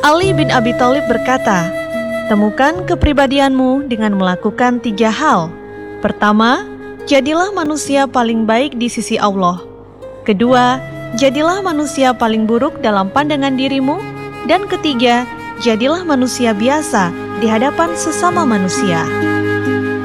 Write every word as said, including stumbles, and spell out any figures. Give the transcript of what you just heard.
Ali bin Abi Thalib berkata, "Temukan kepribadianmu dengan melakukan tiga hal. Pertama, jadilah manusia paling baik di sisi Allah. Kedua, jadilah manusia paling buruk dalam pandangan dirimu. Dan ketiga, jadilah manusia biasa di hadapan sesama manusia."